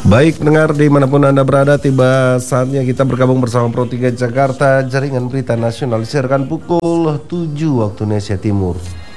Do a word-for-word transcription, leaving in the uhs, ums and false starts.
Baik pendengar dimanapun Anda berada, tiba saatnya kita bergabung bersama Pro tiga Jakarta, jaringan berita nasional disiarkan pukul tujuh waktu Indonesia Timur.